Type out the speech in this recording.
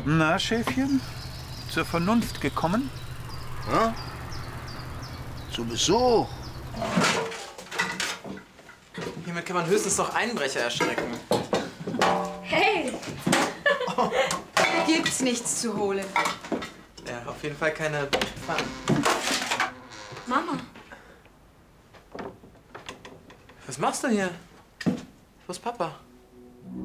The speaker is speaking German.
Na, Schäfchen? Zur Vernunft gekommen? Ja? Zu Besuch. Hiermit kann man höchstens noch Einbrecher erschrecken. Hey! Gibt's nichts zu holen. Ja, auf jeden Fall keine Pfannen. Mama. Was machst du hier? Wo ist Papa?